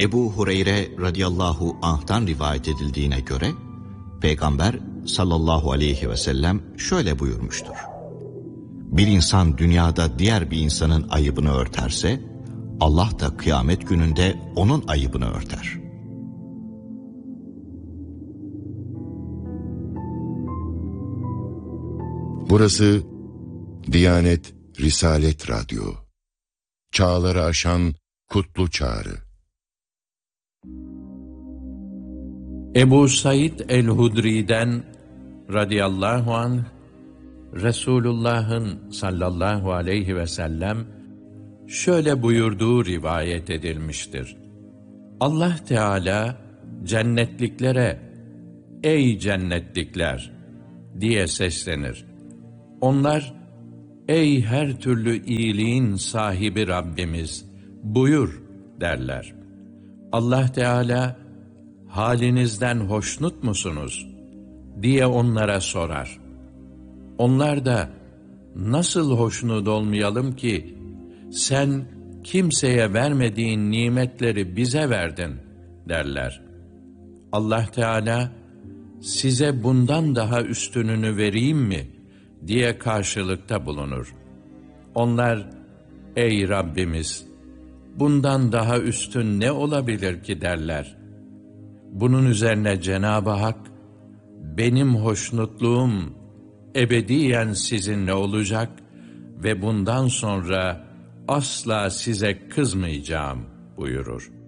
Ebu Hureyre radıyallahu anh'tan rivayet edildiğine göre Peygamber sallallahu aleyhi ve sellem şöyle buyurmuştur: Bir insan dünyada diğer bir insanın ayıbını örterse, Allah da kıyamet gününde onun ayıbını örter. Burası Diyanet Risalet Radyo. Çağları aşan kutlu çağrı. Ebu Said el-Hudri'den radıyallahu anh, Resulullah'ın sallallahu aleyhi ve sellem şöyle buyurduğu rivayet edilmiştir. Allah Teala cennetliklere "Ey cennetlikler!" diye seslenir. Onlar, "Ey her türlü iyiliğin sahibi Rabbimiz, buyur" derler. Allah Teala, "Halinizden hoşnut musunuz?" diye onlara sorar. Onlar da, "Nasıl hoşnut olmayalım ki? Sen kimseye vermediğin nimetleri bize verdin" derler. Allah Teala, "Size bundan daha üstününü vereyim mi?" diye karşılıkta bulunur. Onlar, "Ey Rabbimiz, bundan daha üstün ne olabilir ki?" derler. Bunun üzerine Cenab-ı Hak, "Benim hoşnutluğum ebediyen sizinle olacak ve bundan sonra asla size kızmayacağım" buyurur.